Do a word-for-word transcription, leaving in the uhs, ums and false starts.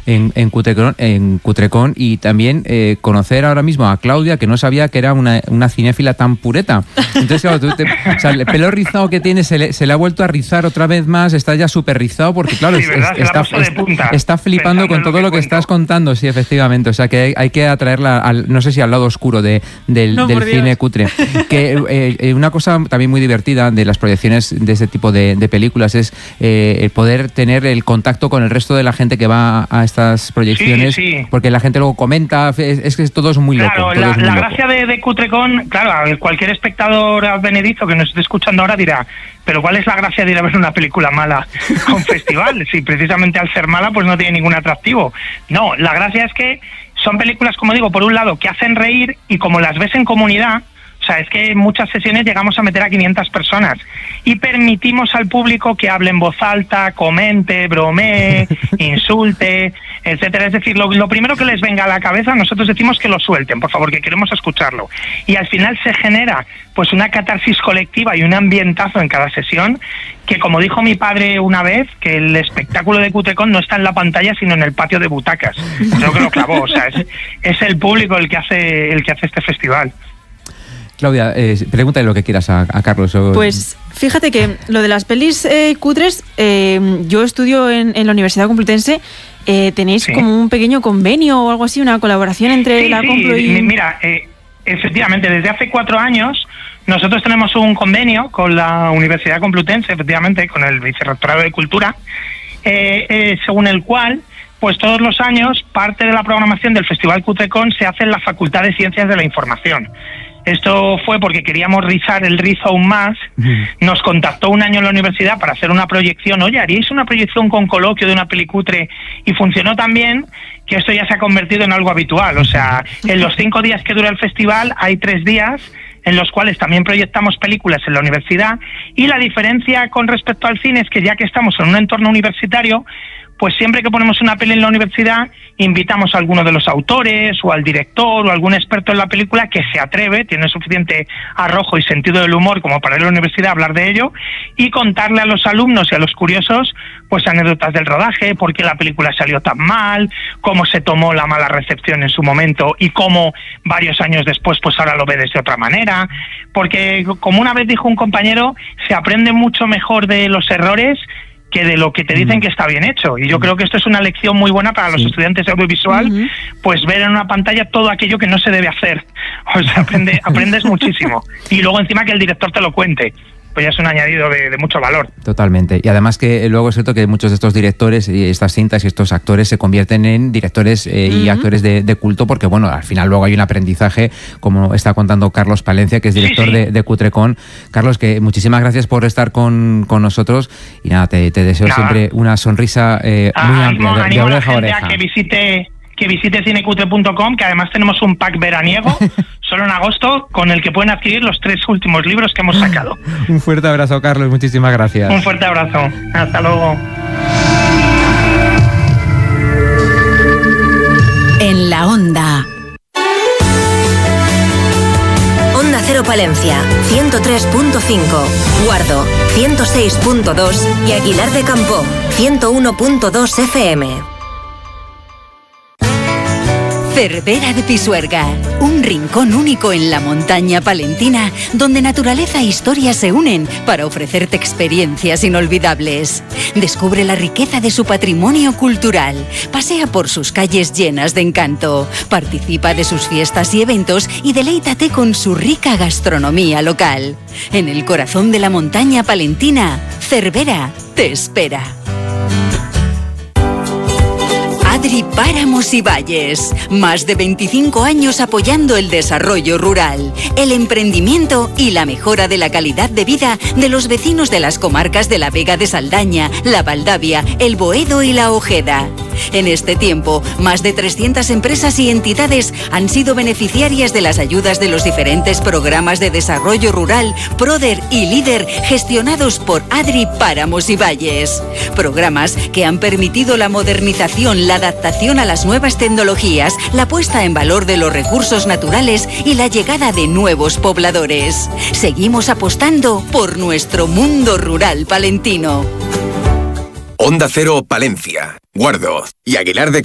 en, en, Cutrecon, en Cutrecon y también eh, conocer ahora mismo a Claudia, que no sabía que era una, una cinéfila tan pureta. Entonces, claro, tú te, o sea, el pelo rizado que tiene se le, se le ha vuelto a rizar otra vez más, está ya súper rizado porque, claro, sí, es, es, está, está, está flipando con todo lo que, que estás contando, sí, efectivamente. O sea, que hay, hay que atraerla, al, no sé si al lado oscuro de, del, no, del cine cutre. Que eh, una cosa también muy divertida de las proyecciones de este tipo de, de películas es eh, el poder tener el contacto con el resto de la gente que va a estas proyecciones, sí, sí. porque la gente luego comenta, es, es que todo es muy claro, loco. Todo la, es muy la loco. gracia de, de Cutrecon, claro, cualquier espectador advenedizo que nos esté escuchando ahora dirá, pero ¿cuál es la gracia de ir a ver una película mala a un festival? Si precisamente al ser mala pues no tiene ningún atractivo. No, la gracia es que son películas, como digo, por un lado, que hacen reír y como las ves en comunidad, o sea, es que en muchas sesiones llegamos a meter a quinientas personas y permitimos al público que hable en voz alta, comente, bromee, insulte, etcétera. Es decir, lo, lo primero que les venga a la cabeza, nosotros decimos que lo suelten, por favor, que queremos escucharlo. Y al final se genera pues una catarsis colectiva y un ambientazo en cada sesión que, como dijo mi padre una vez, que el espectáculo de Cutrecon no está en la pantalla sino en el patio de butacas. Creo que lo clavó, o sea, es, es el público el que hace el que hace este festival. Claudia, eh, pregúntale lo que quieras a, a Carlos. O... Pues fíjate que lo de las pelis eh, cutres, eh, yo estudio en, en la Universidad Complutense, eh, tenéis sí. como un pequeño convenio o algo así, una colaboración entre sí, la sí. Complu y... Mira, eh, efectivamente, desde hace cuatro años nosotros tenemos un convenio con la Universidad Complutense, efectivamente, con el Vicerrectorado de Cultura, eh, eh, según el cual... pues todos los años parte de la programación del Festival Cutrecon se hace en la Facultad de Ciencias de la Información. Esto fue porque queríamos rizar el rizo aún más. Nos contactó un año en la universidad para hacer una proyección. Oye, ¿haríais una proyección con coloquio de una pelicutre? Y funcionó tan bien que esto ya se ha convertido en algo habitual. O sea, en los cinco días que dura el festival hay tres días en los cuales también proyectamos películas en la universidad. Y la diferencia con respecto al cine es que ya que estamos en un entorno universitario, pues siempre que ponemos una peli en la universidad, invitamos a alguno de los autores o al director o algún experto en la película que se atreve, tiene suficiente arrojo y sentido del humor como para ir a la universidad a hablar de ello y contarle a los alumnos y a los curiosos pues anécdotas del rodaje, por qué la película salió tan mal, cómo se tomó la mala recepción en su momento y cómo varios años después pues ahora lo ve desde otra manera, porque como una vez dijo un compañero, se aprende mucho mejor de los errores que de lo que te dicen que está bien hecho. Y yo creo que esto es una lección muy buena para los sí. estudiantes de audiovisual, uh-huh. pues ver en una pantalla todo aquello que no se debe hacer. O sea, aprende, aprendes muchísimo. Y luego encima que el director te lo cuente. Pues ya es un añadido de, de mucho valor. Totalmente. Y además que luego es cierto que muchos de estos directores y estas cintas y estos actores se convierten en directores eh, uh-huh. y actores de, de culto porque, bueno, al final luego hay un aprendizaje, como está contando Carlos Palencia, que es director sí, sí. De, de Cutrecon. Carlos, que muchísimas gracias por estar con, con nosotros y nada, te, te deseo nada. siempre una sonrisa eh, ah, muy amplia, de, de oreja a oreja. Que visite... que visite cinecutre punto com, que además tenemos un pack veraniego solo en agosto con el que pueden adquirir los tres últimos libros que hemos sacado. Un fuerte abrazo, Carlos, muchísimas gracias. Un fuerte abrazo, hasta luego. En la Onda. Onda Cero Palencia, ciento tres punto cinco, Guardo, ciento seis punto dos y Aguilar de Campoo, ciento uno punto dos F M. Cervera de Pisuerga, un rincón único en la montaña palentina donde naturaleza e historia se unen para ofrecerte experiencias inolvidables. Descubre la riqueza de su patrimonio cultural, pasea por sus calles llenas de encanto, participa de sus fiestas y eventos y deleítate con su rica gastronomía local. En el corazón de la montaña palentina, Cervera te espera. Adri Páramos y Valles, más de veinticinco años apoyando el desarrollo rural, el emprendimiento y la mejora de la calidad de vida de los vecinos de las comarcas de la Vega de Saldaña, la Valdavia, el Boedo y la Ojeda. En este tiempo, más de trescientas empresas y entidades han sido beneficiarias de las ayudas de los diferentes programas de desarrollo rural, Proder y Líder, gestionados por Adri Páramos y Valles. Programas que han permitido la modernización, la adaptación a las nuevas tecnologías, la puesta en valor de los recursos naturales y la llegada de nuevos pobladores. Seguimos apostando por nuestro mundo rural palentino. Onda Cero Palencia, Guardo y Aguilar de